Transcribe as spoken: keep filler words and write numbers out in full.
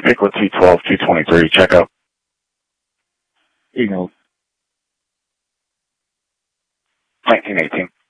Picklet two twelve, two twenty-three, check out. Eagle. nineteen eighteen.